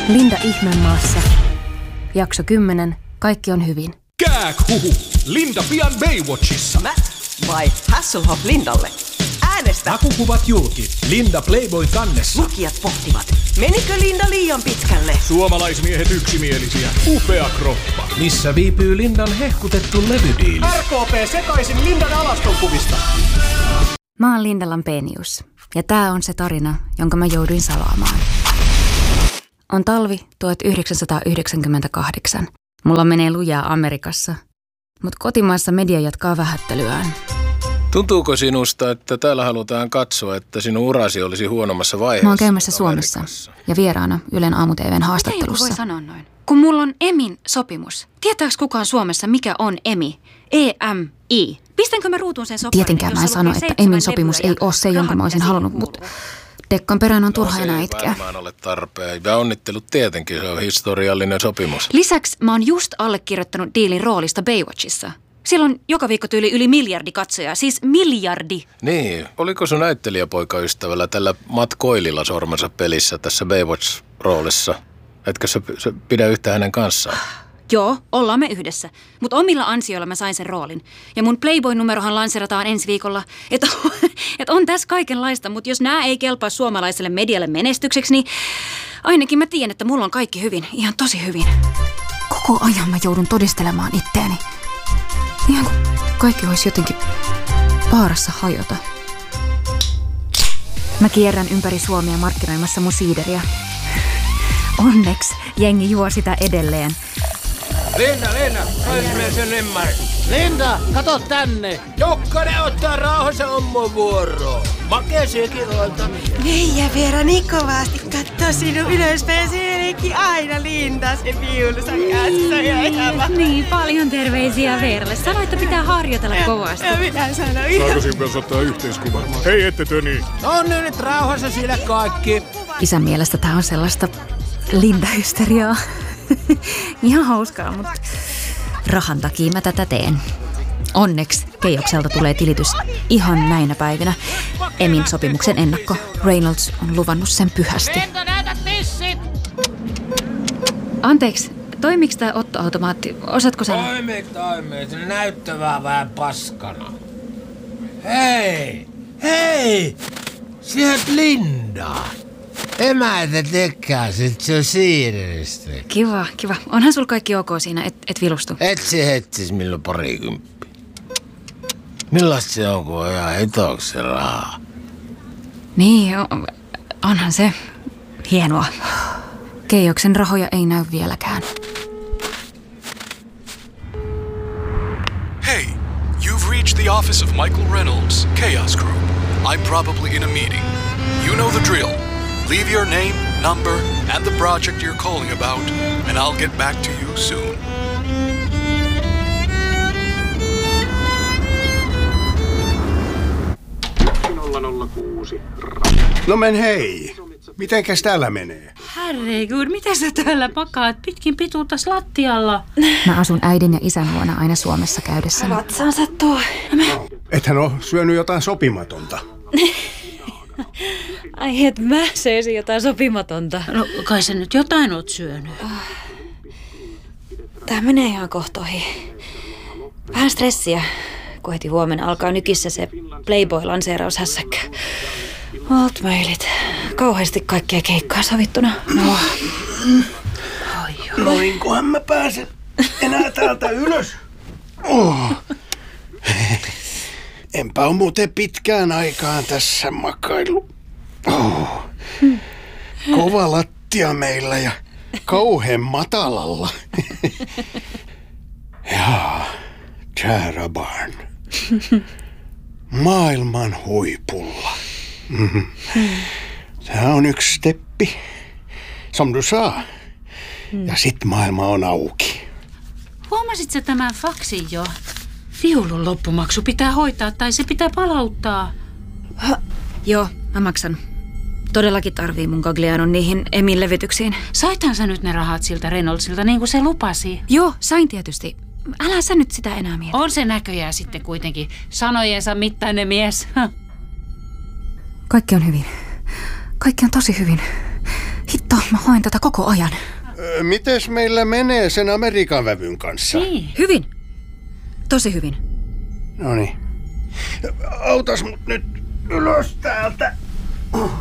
Linda Ihmemaassa. Jakso 10. Kaikki on hyvin. Kääkhuhu! Linda pian Baywatchissa. Matt vai Hasselhoff Lindalle? Äänestä! Hakukuvat julki. Linda Playboy kannessa. Lukijat pohtivat, menikö Linda liian pitkälle? Suomalaismiehet yksimielisiä. Upea kroppa. Missä viipyy Lindan hehkutettu levydiili? RKP sekaisin Lindan alastonkuvista. Mä oon Linda Lampenius ja tää on se tarina, jonka mä jouduin salaamaan. On talvi 1998. Mulla menee lujaa Amerikassa, mutta kotimaassa media jatkaa vähättelyään. Tuntuuko sinusta, että täällä halutaan katsoa, että sinun urasi olisi huonommassa vaiheessa? Mä oon käymässä Suomessa ja vieraana Ylen aamu-tv:n haastattelussa. Mitä joku voi sanoa noin? Kun mulla on EMIn sopimus. Tietääks kukaan Suomessa, mikä on EMI? EMI. Pistänkö mä ruutuun sen soparin? Tietenkään mä en sano, että EMIn sopimus ei ole se, jonka mä olisin halunnut, mutta Dekkan perään on turha enää itkeä. Se ei varmaan ole tarpeen. Ja onnittelut tietenkin, se on historiallinen sopimus. Lisäksi mä oon just allekirjoittanut diilin roolista Baywatchissa. Silloin joka viikko tyyli yli miljardi katsojaa, siis miljardi. Niin, oliko sun näyttelijäpoikaystävällä tällä Matt Coililla sormensa pelissä tässä Baywatch-roolissa? Etkö sä pidä yhtä hänen kanssaan? Joo, ollaan me yhdessä. Mutta omilla ansioilla mä sain sen roolin. Ja mun Playboy-numerohan lanserataan ensi viikolla. Että on tässä kaikenlaista, mutta jos nämä ei kelpaa suomalaiselle medialle menestykseksi, niin ainakin mä tiedän, että mulla on kaikki hyvin. Ihan tosi hyvin. Koko ajan mä joudun todistelemaan itteeni. Ihan kuin kaikki olisi jotenkin vaarassa hajota. Mä kierrän ympäri Suomea markkinoimassa mun siideriä. Onneksi jengi juo sitä edelleen. Linda, saisimme sen emmari. Linda, kato tänne. Jokkanen ottaa rauhassa ommo vuoroon. Makeisiakin olta. Meijä Veera niin kovasti kattoo sinun ylöspäin. Siinäkin aina Linda se viulunsa kanssa. Niin, paljon terveisiä Veeralle. Sanoit, että pitää harjoitella kovasti. Ja minä sanoin. Saako sinun kanssa ottaa yhteiskuvan? Hei, ette te niin. No nyt rauhassa siinä kaikki. Isän mielestä tää on sellaista Linda-hysteriaa. Ihan hauskaa, mutta rahan takia mä tätä teen. Onneksi Keijokselta tulee tilitys ihan näinä päivinä. EMIn sopimuksen ennakko. Reynolds on luvannut sen pyhästi. Anteeksi, toimiks tää Otto-automaatti? Osaatko sanoa? Toimi. Se näyttää vähän paskana. Hei! Sieltä Linda. Emäntä tekää sit se siirrestä. Kiva. Onhan sul kaikki ok siinä, et vilustu? Etsi hetsis milloin parikymppi. Millaista se on, kun on ihan hitoksi rahaa? Niin, onhan se hienoa. Keijoksen rahoja ei näy vieläkään. Hey, you've reached the office of Michael Reynolds, Chaos Group. I'm probably in a meeting. You know the drill. Leave your name, number, and the project you're calling about, and I'll get back to you soon. No men hei. Mitenkäs täällä menee? Herregud, mitä sä täällä pakaat pitkin pituuttas lattialla? Mä asun äidin ja isän luona aina Suomessa käydessä. Vatsaan sattuu. Ethän oo syönyt jotain sopimatonta. Ai et mä söisin jotain sopimatonta. No kai sä nyt jotain oot syönyt. Tää menee ihan kohtoihin. Vähän stressiä, kun heti huomenna alkaa nykissä se Playboy-lanseeraushässäkkä. Altmailit. Kauheasti kaikkia keikkaa sovittuna. Noinkohan mä pääsen enää täältä ylös? Enpä ole muuten pitkään aikaan tässä makailu. Kova lattia meillä ja kauhean matalalla. Jaa, Tara Barn. Maailman huipulla. Tämä on yksi steppi. Som du sa. Ja sit maailma on auki. Huomasit sä tämän faksin jo? Viulun loppumaksu pitää hoitaa tai se pitää palauttaa. Joo, mä maksan. Todellakin tarvii mun Gaglianon niihin EMIn levityksiin. Saithan sä nyt ne rahat siltä Reynoldsilta niin kuin se lupasi? Joo, sain tietysti. Älä sä nyt sitä enää mieti. On se näköjään sitten kuitenkin sanojensa mittainen mies. Kaikki on hyvin. Kaikki on tosi hyvin. Hitto, Mä hoin tätä koko ajan. Mites meillä menee sen Amerikan vävyn kanssa? Niin. Hyvin. Tosi hyvin. Noniin. Autas mut nyt ylös täältä.